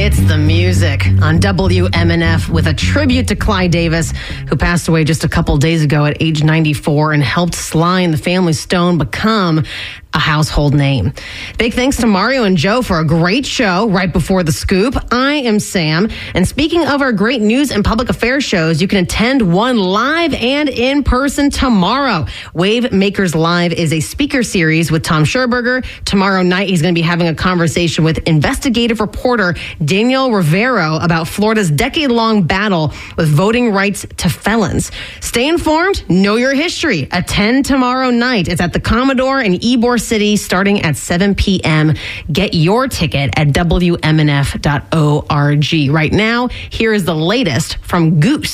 It's the music on WMNF with a tribute to Clyde Davis, who passed away just a couple days ago at age 94 and helped Sly and the Family Stone become a household name. Big thanks to Mario and Joe for a great show right before the scoop. I am Sam. And speaking of our great news and public affairs shows, you can attend one live and in person tomorrow. Wave Makers Live is a speaker series with Tom Scherberger. Tomorrow night, he's going to be having a conversation with investigative reporter Daniel Rivero about Florida's decade-long battle with voting rights to felons. Stay informed, know your history. Attend tomorrow night. It's at the Commodore in Ybor City starting at 7 p.m. Get your ticket at WMNF.org. Right now, here is the latest from Goose.